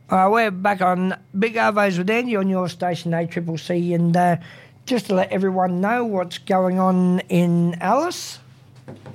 We're back on Big Arvos with Andy on your station ACCC, and just to let everyone know what's going on in Alice,